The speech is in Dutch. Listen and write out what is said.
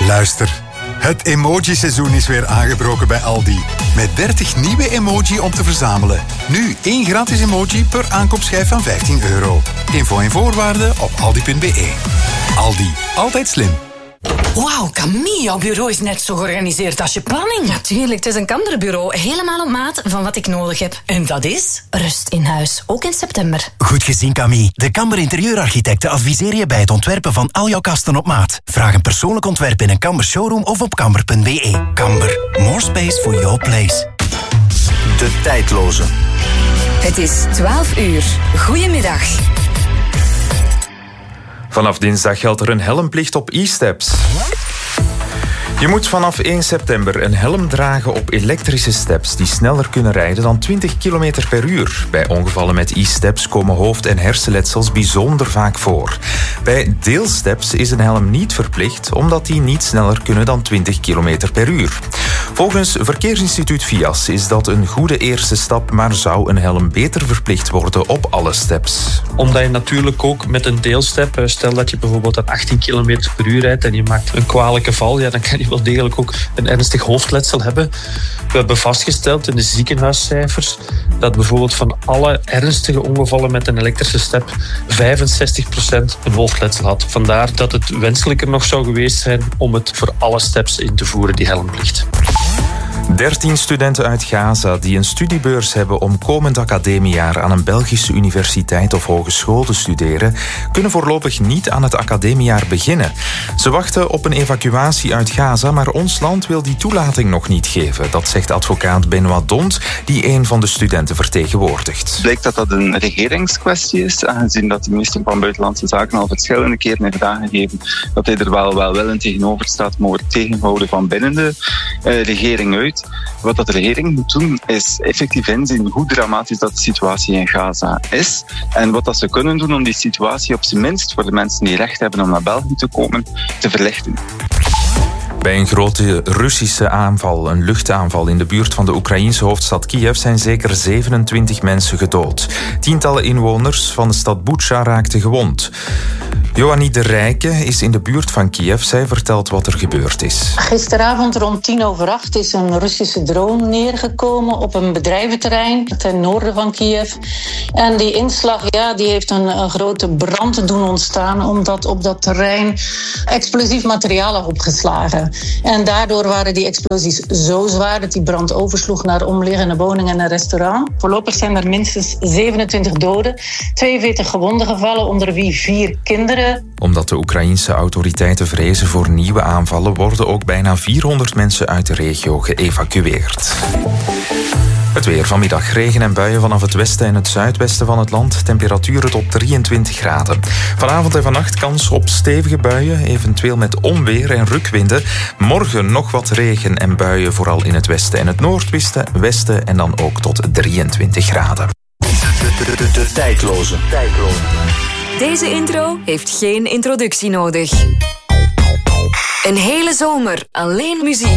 Luister, het emoji-seizoen is weer aangebroken bij Aldi. Met 30 nieuwe emoji om te verzamelen. Nu 1 gratis emoji per aankoopschijf van €15. Info en voorwaarden op aldi.be. Aldi, altijd slim. Wauw, Camille, jouw bureau is net zo georganiseerd als je planning. Natuurlijk, het is een Kamberbureau. Helemaal op maat van wat ik nodig heb. En dat is? Rust in huis, ook in september. Goed gezien, Camille. De Kamber Interieurarchitecten adviseer je bij het ontwerpen van al jouw kasten op maat. Vraag een persoonlijk ontwerp in een Kamber showroom of op kamber.be. Kamber, more space for your place. De tijdloze. Het is 12 uur. Goedemiddag. Vanaf dinsdag geldt er een helmplicht op e-steps. Je moet vanaf 1 september een helm dragen op elektrische steps die sneller kunnen rijden dan 20 km per uur. Bij ongevallen met e-steps komen hoofd- en hersenletsels bijzonder vaak voor. Bij deelsteps is een helm niet verplicht, omdat die niet sneller kunnen dan 20 km per uur. Volgens Verkeersinstituut VIAS is dat een goede eerste stap, maar zou een helm beter verplicht worden op alle steps. Omdat je natuurlijk ook met een deelstep, stel dat je bijvoorbeeld aan 18 km per uur rijdt en je maakt een kwalijke val, ja, dan kan je wel degelijk ook een ernstig hoofdletsel hebben. We hebben vastgesteld in de ziekenhuiscijfers dat bijvoorbeeld van alle ernstige ongevallen met een elektrische step 65% een hoofdletsel had. Vandaar dat het wenselijker nog zou geweest zijn om het voor alle steps in te voeren, die helmplicht. 13 studenten uit Gaza die een studiebeurs hebben om komend academiejaar aan een Belgische universiteit of hogeschool te studeren, kunnen voorlopig niet aan het academiejaar beginnen. Ze wachten op een evacuatie uit Gaza, maar ons land wil die toelating nog niet geven. Dat zegt advocaat Benoit Dont, die een van de studenten vertegenwoordigt. Het blijkt dat dat een regeringskwestie is, aangezien dat de minister van Buitenlandse Zaken al verschillende keren heeft aangegeven dat hij er wel en tegenover staat, maar wordt tegengehouden van binnen de regering uit. Wat dat de regering moet doen, is effectief inzien hoe dramatisch dat de situatie in Gaza is. En wat dat ze kunnen doen om die situatie op zijn minst voor de mensen die recht hebben om naar België te komen, te verlichten. Bij een grote Russische aanval, een luchtaanval in de buurt van de Oekraïense hoofdstad Kiev, zijn zeker 27 mensen gedood. Tientallen inwoners van de stad Bucha raakten gewond. Johannie de Rijke is in de buurt van Kiev. Zij vertelt wat er gebeurd is. Gisteravond rond 7:50 is een Russische drone neergekomen op een bedrijventerrein ten noorden van Kiev. En die inslag die heeft een grote brand doen ontstaan, omdat op dat terrein explosief materiaal lag opgeslagen. En daardoor waren die explosies zo zwaar dat die brand oversloeg naar omliggende woningen en een restaurant. Voorlopig zijn er minstens 27 doden, 42 gewonden gevallen, onder wie 4 kinderen. Omdat de Oekraïense autoriteiten vrezen voor nieuwe aanvallen, worden ook bijna 400 mensen uit de regio geëvacueerd. Het weer: vanmiddag regen en buien vanaf het westen en het zuidwesten van het land. Temperaturen tot 23 graden. Vanavond en vannacht kans op stevige buien, eventueel met onweer en rukwinden. Morgen nog wat regen en buien, vooral in het westen en het noordwesten en dan ook tot 23 graden. De tijdloze. Deze intro heeft geen introductie nodig. Een hele zomer alleen muziek.